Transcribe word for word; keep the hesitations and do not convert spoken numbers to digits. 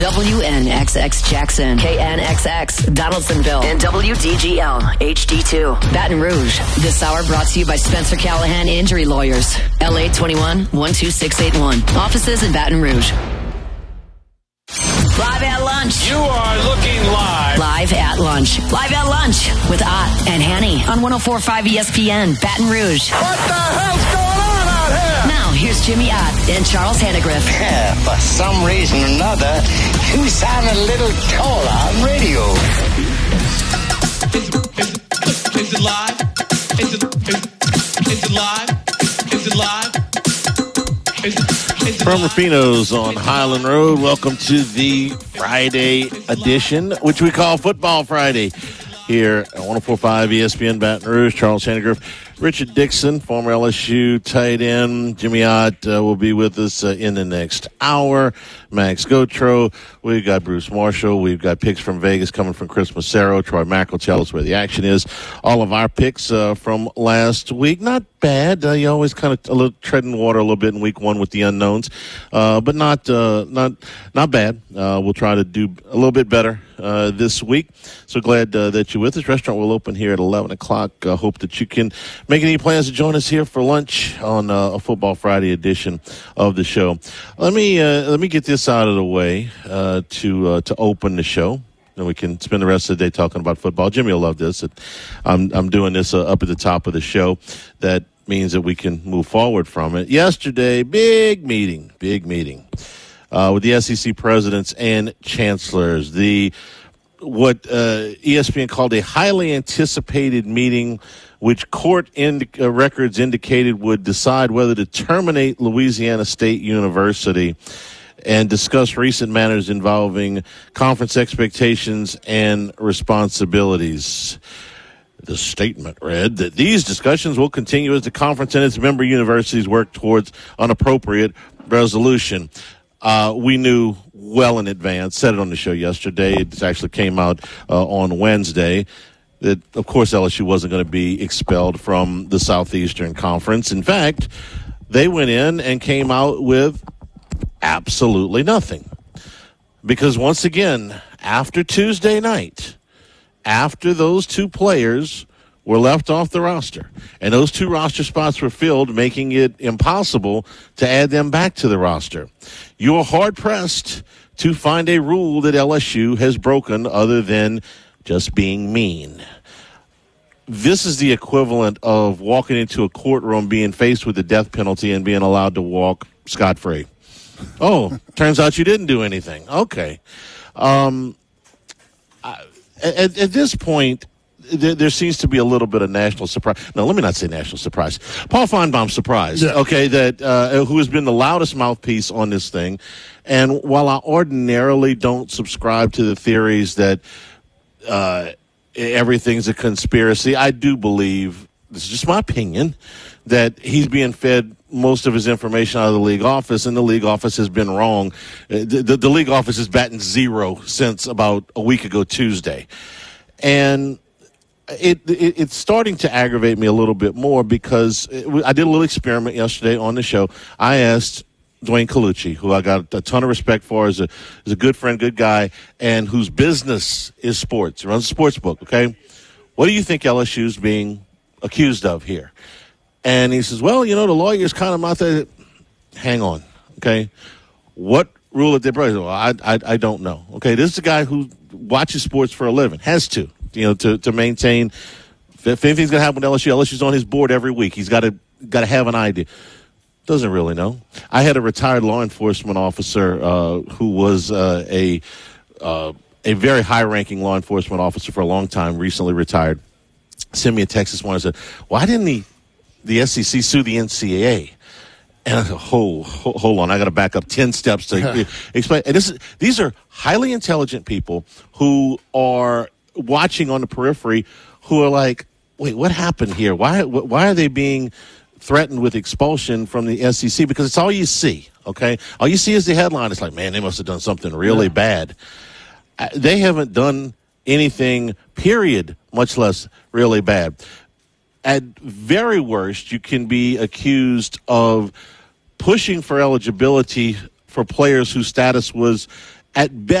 W N X X Jackson, K N X X Donaldsonville, and W D G L H D two Baton Rouge. This hour brought to you by Spencer Callahan Injury Lawyers. L A twenty-one, one two six eight one. Offices in Baton Rouge. Live at lunch. You are looking live. Live at lunch. Live at lunch with Ott and Hanny on one oh four point five E S P N, Baton Rouge. What the hell's going on out here? Now, here's Jimmy Ott and Charles Hannegriff. Yeah, for some reason or another, you sound a little taller on radio. Is it, is it, is it live? Is it, is, is it live? Is it live? Is it, is it From live? Rufino's on Highland Road, welcome to the Friday edition, which we call Football Friday, here at one oh four point five E S P N Baton Rouge. Charles Hannegriff, Richard Dixon, former L S U tight end. Jimmy Ott uh, will be with us uh, in the next hour. Max Gotro. We've got Bruce Marshall. We've got picks from Vegas coming from Chris Macero. Troy Mack will tell us where the action is. All of our picks uh, from last week, not bad. Uh, you always kind of a little treading water a little bit in week one with the unknowns, uh, but not uh, not not bad. Uh, we'll try to do a little bit better uh, this week. So glad uh, that you're with us. Restaurant will open here at eleven o'clock. Uh, hope that you can make any plans to join us here for lunch on uh, a Football Friday edition of the show. Let me uh, let me get this out of the way uh, to uh, to open the show. And we can spend the rest of the day talking about football. Jimmy will love this. I'm I'm doing this uh, up at the top of the show. That means that we can move forward from it. Yesterday, big meeting, big meeting uh, with the S E C presidents and chancellors. The what uh, E S P N called a highly anticipated meeting, which court ind- uh, records indicated would decide whether to terminate Louisiana State University and discuss recent matters involving conference expectations and responsibilities. The statement read that these discussions will continue as the conference and its member universities work towards an appropriate resolution. Uh, we knew well in advance, said it on the show yesterday, it actually came out uh, on Wednesday, that, of course, L S U wasn't going to be expelled from the Southeastern Conference. In fact, they went in and came out with absolutely nothing. Because once again, after Tuesday night, after those two players were left off the roster, and those two roster spots were filled, making it impossible to add them back to the roster, you are hard-pressed to find a rule that L S U has broken other than just being mean. This is the equivalent of walking into a courtroom, being faced with the death penalty, and being allowed to walk scot-free. Oh, turns out you didn't do anything. Okay. Um, I, at, at this point, there, there seems to be a little bit of national surprise. No, let me not say national surprise. Paul Feinbaum's surprised, yeah. okay, that uh, who has been the loudest mouthpiece on this thing. And while I ordinarily don't subscribe to the theories that uh, everything's a conspiracy, I do believe, this is just my opinion, that he's being fed most of his information out of the league office, and the league office has been wrong. The, the, the league office has batting zero since about a week ago Tuesday. And it, it it's starting to aggravate me a little bit more because it, I did a little experiment yesterday on the show. I asked Dwayne Colucci, who I got a ton of respect for, as a, as a good friend, good guy, and whose business is sports. He runs a sports book, okay? What do you think L S U's being accused of here? And he says, well, you know, the lawyer's kind of out there. Hang on, okay? What rule did they break? Well, I, I, I don't know. Okay, this is a guy who watches sports for a living, has to, you know, to, to maintain. If anything's going to happen with L S U, L S U's on his board every week. He's got to got to have an idea. Doesn't really know. I had a retired law enforcement officer uh, who was uh, a uh, a very high-ranking law enforcement officer for a long time, recently retired. Send me a text this morning and said, why didn't he? The S E C sue the N C double A. And I said, hold, hold on, I got to back up ten steps to explain. And this is, these are highly intelligent people who are watching on the periphery, who are like, wait, what happened here? Why, why are they being threatened with expulsion from the S E C? Because it's all you see, okay? All you see is the headline. It's like, man, they must have done something really yeah. bad. They haven't done anything, period, much less really bad. At very worst, you can be accused of pushing for eligibility for players whose status was at best.